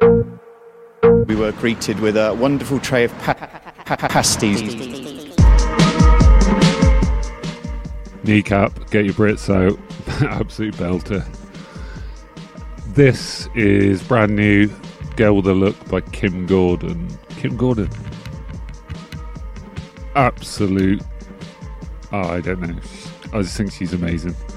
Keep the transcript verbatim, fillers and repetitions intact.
We were greeted with a wonderful tray of pa- pa- pa- pasties. Kneecap, get your Brits out. Absolute belter. This is brand new Girl with a Look by Kim Gordon. Kim Gordon. Absolute. Oh, I don't know. I just think she's amazing.